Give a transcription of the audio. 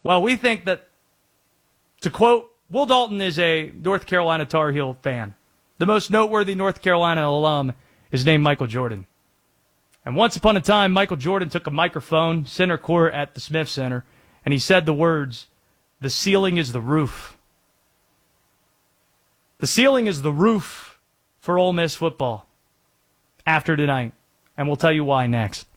Well, we think that, to quote, Will Dalton is a North Carolina Tar Heel fan. The most noteworthy North Carolina alum is named Michael Jordan. And once upon a time, Michael Jordan took a microphone, center court at the Smith Center, and he said the words, "The ceiling is the roof." The ceiling is the roof for Ole Miss football after tonight. And we'll tell you why next.